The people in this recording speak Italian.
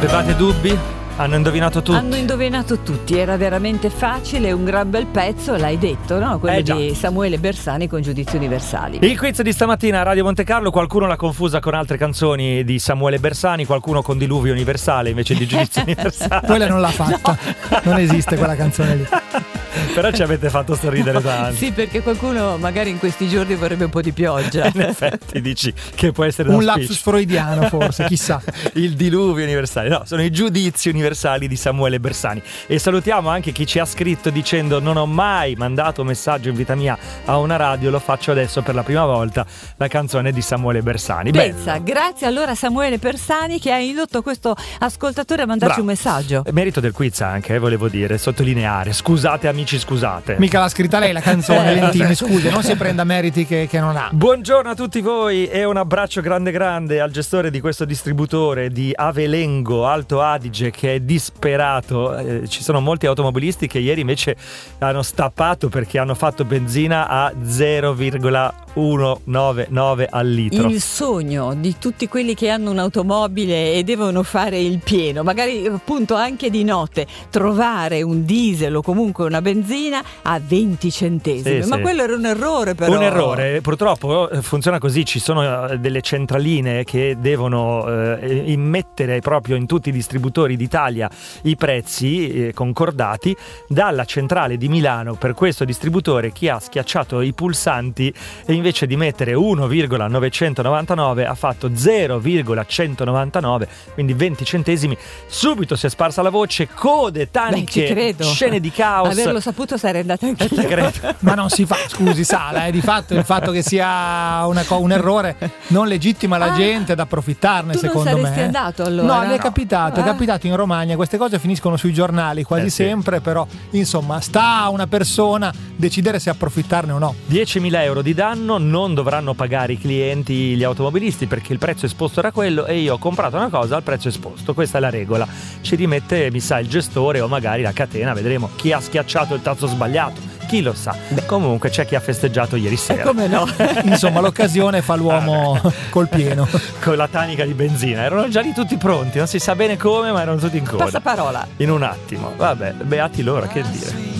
Avevate dubbi? Hanno indovinato tutti. Hanno indovinato tutti, era veramente facile, un gran bel pezzo, l'hai detto, no? Quello di Samuele Bersani con Giudizi Universali. Il quiz di stamattina a Radio Monte Carlo, qualcuno l'ha confusa con altre canzoni di Samuele Bersani, qualcuno con Diluvio Universale invece di Giudizio Universale. Quella non l'ha fatta, no. Non esiste quella canzone lì. Però ci avete fatto sorridere tanto. Sì, perché qualcuno magari in questi giorni vorrebbe un po' di pioggia. In effetti dici che può essere un lapsus freudiano forse, chissà. Il Diluvio Universale, no, sono i Giudizi Universali di Samuele Bersani. E salutiamo anche chi ci ha scritto dicendo: non ho mai mandato un messaggio in vita mia a una radio, lo faccio adesso per la prima volta, la canzone di Samuele Bersani. Pensa, bello. Grazie allora a Samuele Bersani che ha indotto questo ascoltatore a mandarci un messaggio. Merito del quiz anche, volevo dire, sottolineare. Scusate amici, scusate. Mica l'ha scritta lei la canzone, Lentini, scusi, non si prenda meriti che non ha. Buongiorno a tutti voi e un abbraccio grande al gestore di questo distributore di Avelengo, Alto Adige, che è disperato. Ci sono molti automobilisti che ieri invece hanno stappato perché hanno fatto benzina a 0,199 al litro. Il sogno di tutti quelli che hanno un'automobile e devono fare il pieno, magari appunto anche di notte, trovare un diesel o comunque una benzina a 20 centesimi. Sì, ma sì. Quello era un errore, però. Un errore, purtroppo funziona così, ci sono delle centraline che devono immettere proprio in tutti i distributori d'Italia i prezzi concordati. Dalla centrale di Milano per questo distributore chi ha schiacciato i pulsanti e invece di mettere 1,999 ha fatto 0,199, quindi 20 centesimi. Subito si è sparsa la voce, code, taniche, scene di caos. Averlo saputo sarei andata anche ma non si fa, scusi, Sala, di fatto il fatto che sia un errore non legittima la gente ad approfittarne, secondo me. Tu non saresti andato allora? No, è capitato in Romagna, queste cose finiscono sui giornali quasi sempre, però insomma sta a una persona decidere se approfittarne o no. 10.000 euro di danno non dovranno pagare i clienti, gli automobilisti, perché il prezzo esposto era quello e io ho comprato una cosa al prezzo esposto, questa è la regola. Ci rimette, mi sa, il gestore o magari la catena, vedremo chi ha schiacciato il tasto sbagliato, chi lo sa. Comunque c'è chi ha festeggiato ieri sera. Come no? Insomma, l'occasione fa l'uomo col pieno. Con la tanica di benzina, erano già lì tutti pronti, non si sa bene come, ma erano tutti in coda. Passaparola. In un attimo, vabbè, beati loro, che dire.